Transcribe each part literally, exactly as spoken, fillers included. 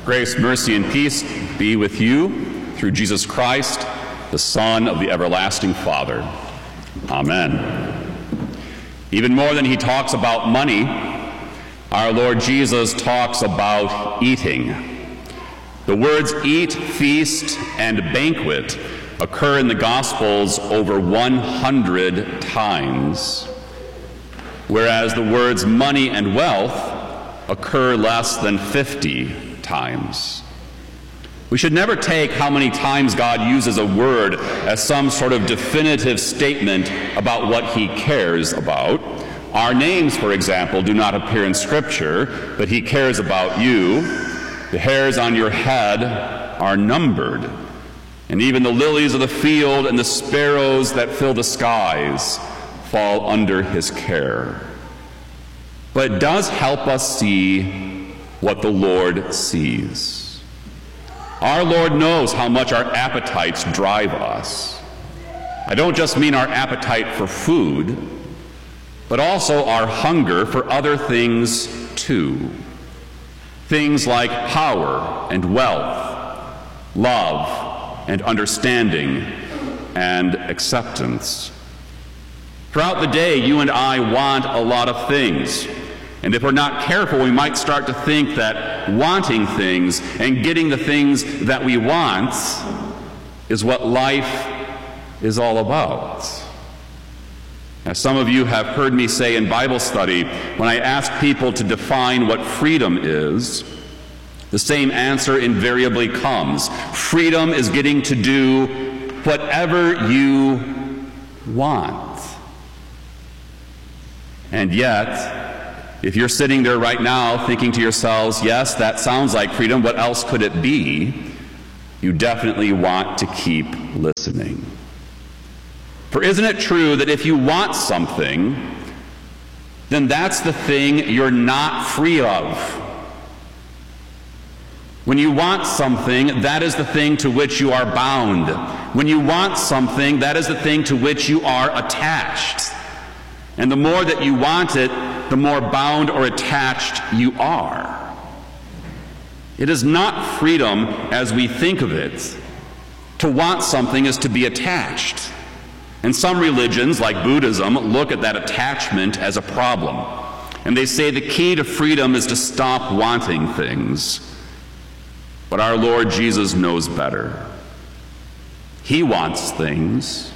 Grace, mercy, and peace be with you through Jesus Christ, the Son of the everlasting Father. Amen. Even more than he talks about money, our Lord Jesus talks about eating. The words eat, feast, and banquet occur in the Gospels over one hundred times, whereas the words money and wealth occur less than fifty times. We should never take how many times God uses a word as some sort of definitive statement about what he cares about. Our names, for example, do not appear in Scripture, but he cares about you. The hairs on your head are numbered, and even the lilies of the field and the sparrows that fill the skies fall under his care. But it does help us see what the Lord sees. Our Lord knows how much our appetites drive us. I don't just mean our appetite for food, but also our hunger for other things too. Things like power and wealth, love and understanding and acceptance. Throughout the day, you and I want a lot of things. And if we're not careful, we might start to think that wanting things and getting the things that we want is what life is all about. As some of you have heard me say in Bible study, when I ask people to define what freedom is, the same answer invariably comes. Freedom is getting to do whatever you want. And yet, if you're sitting there right now thinking to yourselves, yes, that sounds like freedom, what else could it be? You definitely want to keep listening. For isn't it true that if you want something, then that's the thing you're not free of? When you want something, that is the thing to which you are bound. When you want something, that is the thing to which you are attached. And the more that you want it, the more bound or attached you are. It is not freedom as we think of it. To want something is to be attached. And some religions, like Buddhism, look at that attachment as a problem. And they say the key to freedom is to stop wanting things. But our Lord Jesus knows better. He wants things.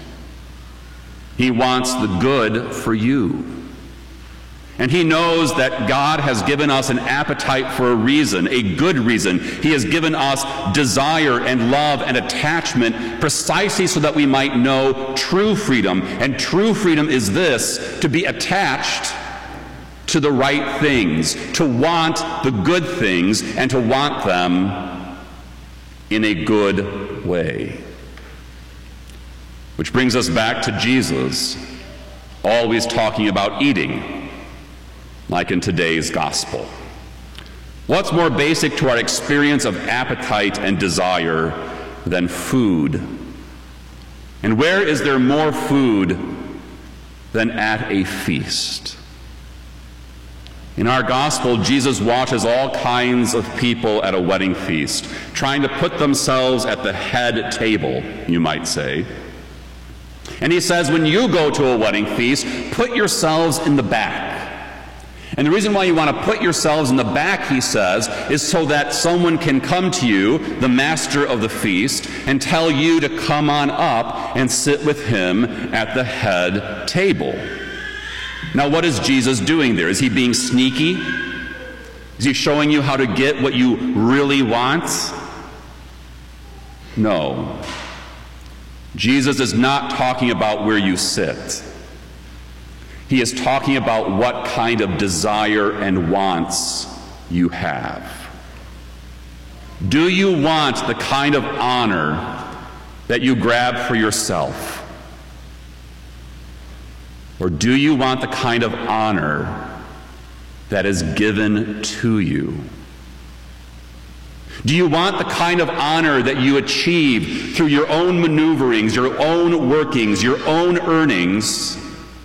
He wants the good for you. And he knows that God has given us an appetite for a reason, a good reason. He has given us desire and love and attachment precisely so that we might know true freedom. And true freedom is this: to be attached to the right things, to want the good things, and to want them in a good way. Which brings us back to Jesus, always talking about eating, like in today's gospel. What's more basic to our experience of appetite and desire than food? And where is there more food than at a feast? In our gospel, Jesus watches all kinds of people at a wedding feast, trying to put themselves at the head table, you might say. And he says, when you go to a wedding feast, put yourselves in the back. And the reason why you want to put yourselves in the back, he says, is so that someone can come to you, the master of the feast, and tell you to come on up and sit with him at the head table. Now, what is Jesus doing there? Is he being sneaky? Is he showing you how to get what you really want? No. Jesus is not talking about where you sit. He is talking about what kind of desire and wants you have. Do you want the kind of honor that you grab for yourself? Or do you want the kind of honor that is given to you? Do you want the kind of honor that you achieve through your own maneuverings, your own workings, your own earnings?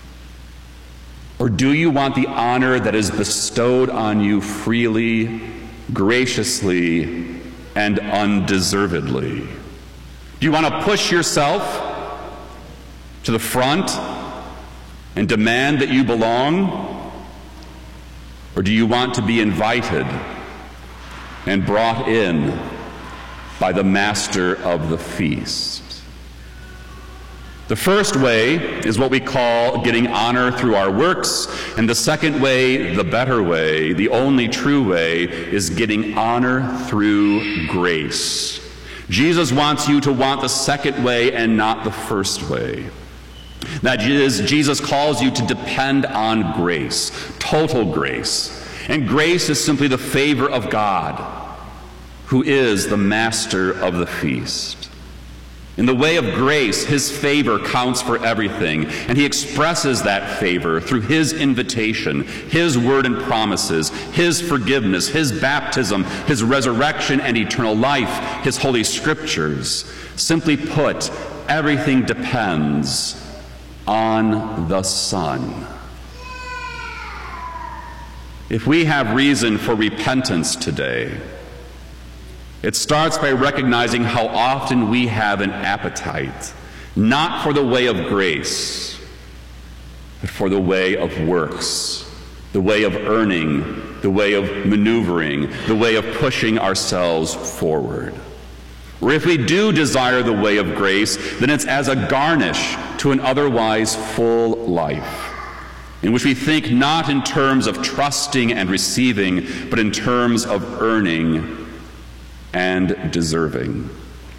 Or do you want the honor that is bestowed on you freely, graciously, and undeservedly? Do you want to push yourself to the front and demand that you belong? Or do you want to be invited and brought in by the master of the feast? The first way is what we call getting honor through our works, and the second way, the better way, the only true way, is getting honor through grace. Jesus wants you to want the second way and not the first way. That is, Jesus calls you to depend on grace, total grace. And grace is simply the favor of God, who is the master of the feast. In the way of grace, his favor counts for everything, and he expresses that favor through his invitation, his word and promises, his forgiveness, his baptism, his resurrection and eternal life, his holy scriptures. Simply put, everything depends on the Son. If we have reason for repentance today, it starts by recognizing how often we have an appetite, not for the way of grace, but for the way of works, the way of earning, the way of maneuvering, the way of pushing ourselves forward. Or if we do desire the way of grace, then it's as a garnish to an otherwise full life, in which we think not in terms of trusting and receiving, but in terms of earning and deserving.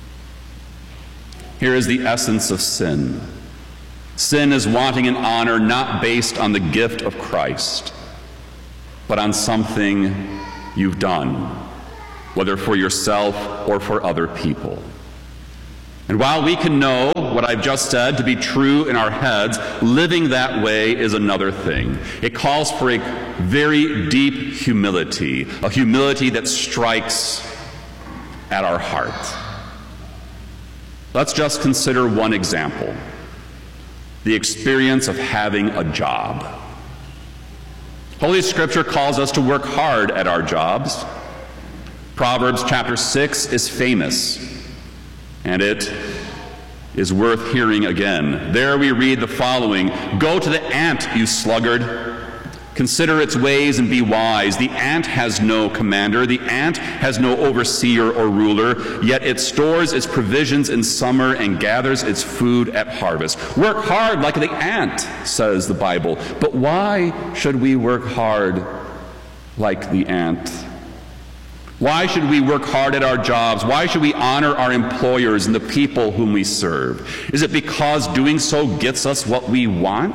Here is the essence of sin. Sin is wanting an honor not based on the gift of Christ, but on something you've done, whether for yourself or for other people. And while we can know what I've just said to be true in our heads, living that way is another thing. It calls for a very deep humility, a humility that strikes at our heart. Let's just consider one example: the experience of having a job. Holy Scripture calls us to work hard at our jobs. Proverbs chapter six is famous, and it is worth hearing again. There we read the following: "Go to the ant, you sluggard. Consider its ways and be wise. The ant has no commander. The ant has no overseer or ruler, yet it stores its provisions in summer and gathers its food at harvest." Work hard like the ant, says the Bible. But why should we work hard like the ant? Why should we work hard at our jobs? Why should we honor our employers and the people whom we serve? Is it because doing so gets us what we want?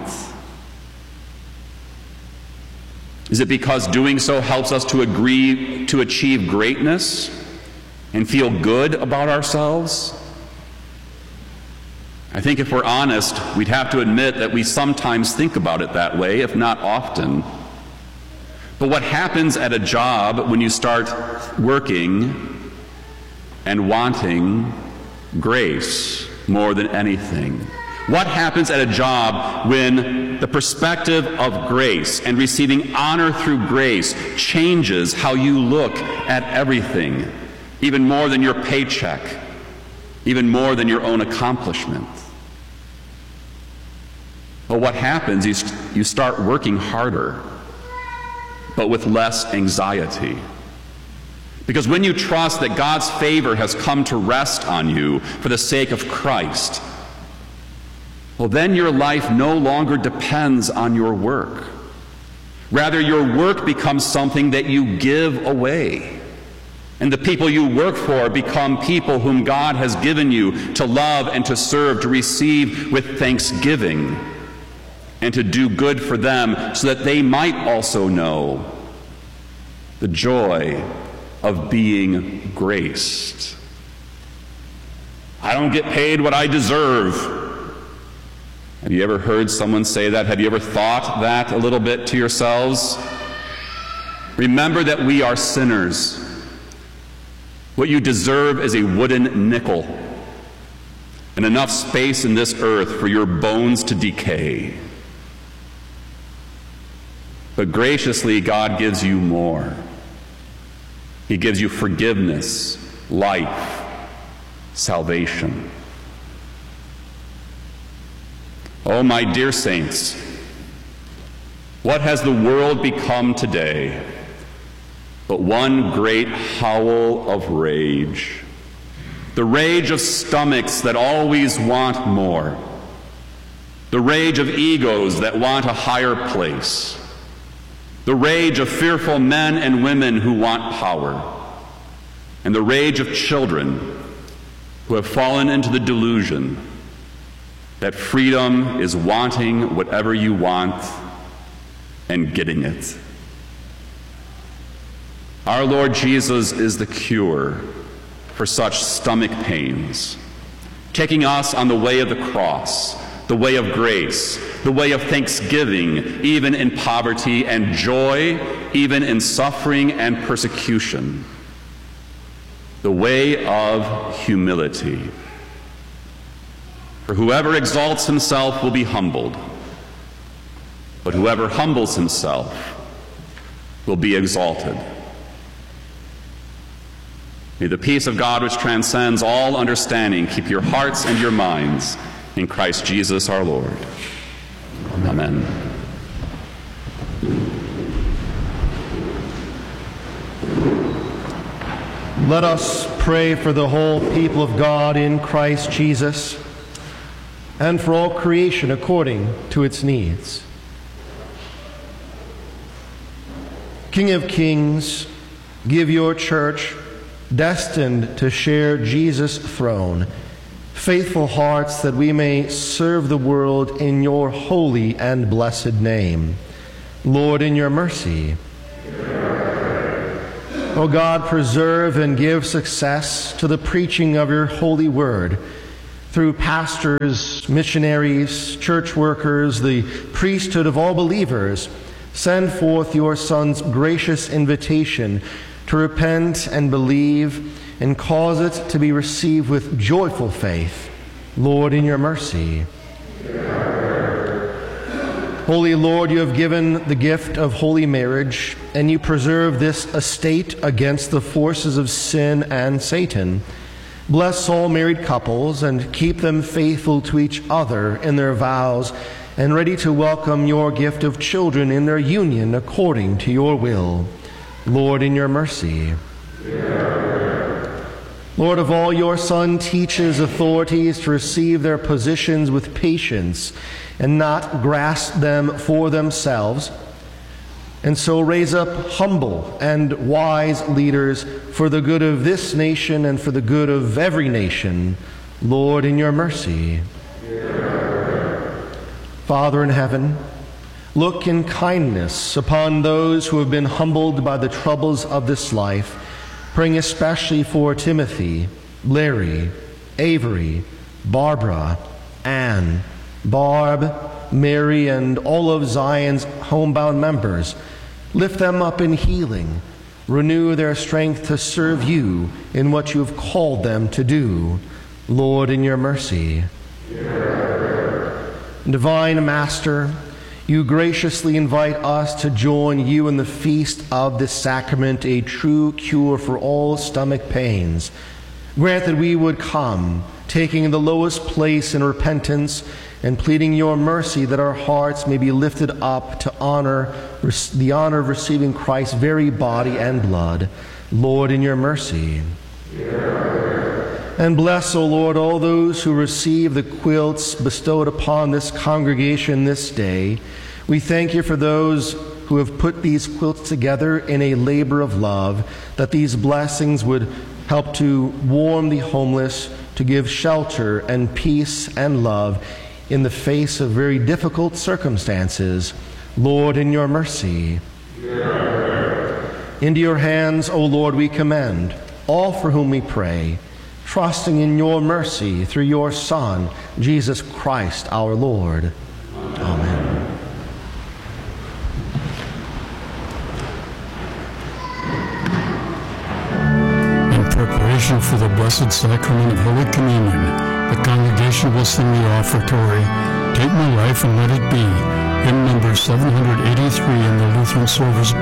Is it because doing so helps us to agree to achieve greatness and feel good about ourselves? I think if we're honest, we'd have to admit that we sometimes think about it that way, if not often. But what happens at a job when you start working and wanting grace more than anything? What happens at a job when the perspective of grace and receiving honor through grace changes how you look at everything, even more than your paycheck, even more than your own accomplishment? Well, what happens is you start working harder, but with less anxiety. Because when you trust that God's favor has come to rest on you for the sake of Christ, well, then your life no longer depends on your work. Rather, your work becomes something that you give away. And the people you work for become people whom God has given you to love and to serve, to receive with thanksgiving, and to do good for them so that they might also know the joy of being graced. I don't get paid what I deserve. Have you ever heard someone say that? Have you ever thought that a little bit to yourselves? Remember that we are sinners. What you deserve is a wooden nickel and enough space in this earth for your bones to decay. But graciously, God gives you more. He gives you forgiveness life, salvation. Oh, my dear saints, what has the world become today but one great howl of rage? The rage of stomachs that always want more. The rage of egos that want a higher place. The rage of fearful men and women who want power. And the rage of children who have fallen into the delusion that freedom is wanting whatever you want and getting it. Our Lord Jesus is the cure for such stomach pains, taking us on the way of the cross, the way of grace, the way of thanksgiving, even in poverty, and joy, even in suffering and persecution, the way of humility. For whoever exalts himself will be humbled, but whoever humbles himself will be exalted. May the peace of God, which transcends all understanding, keep your hearts and your minds in Christ Jesus our Lord. Amen. Let us pray for the whole people of God in Christ Jesus, and for all creation according to its needs. King of kings, give your church, destined to share Jesus' throne, faithful hearts that we may serve the world in your holy and blessed name. Lord, in your mercy. O God, preserve and give success to the preaching of your holy word through pastors, missionaries, church workers, the priesthood of all believers. Send forth your Son's gracious invitation to repent and believe, and cause it to be received with joyful faith. Lord, in your mercy. Holy Lord, you have given the gift of holy marriage, and you preserve this estate against the forces of sin and Satan. Bless all married couples and keep them faithful to each other in their vows, and ready to welcome your gift of children in their union according to your will. Lord, in your mercy. Lord, of all your Son teaches authorities to receive their positions with patience and not grasp them for themselves, and so raise up humble and wise leaders for the good of this nation and for the good of every nation. Lord, in your mercy. Father in heaven, look in kindness upon those who have been humbled by the troubles of this life, praying especially for Timothy, Larry, Avery, Barbara, Anne, Barb, Mary, and all of Zion's homebound members. Lift them up in healing. Renew their strength to serve you in what you have called them to do. Lord, in your mercy. Divine Master, you graciously invite us to join you in the feast of this sacrament, a true cure for all stomach pains. Grant that we would come, taking the lowest place in repentance and pleading your mercy that our hearts may be lifted up to honor the honor of receiving Christ's very body and blood. Lord, in your mercy. And bless, O Lord, all those who receive the quilts bestowed upon this congregation this day. We thank you for those who have put these quilts together in a labor of love, that these blessings would help to warm the homeless, to give shelter and peace and love in the face of very difficult circumstances. Lord, in your mercy. Into your hands, O Lord, we commend all for whom we pray, trusting in your mercy through your Son, Jesus Christ our Lord. Amen. Amen. In preparation for the Blessed Sacrament of Holy Communion, the congregation will sing the offertory, Take My Life and Let It Be, hymn number seven hundred eighty-three in the Lutheran Service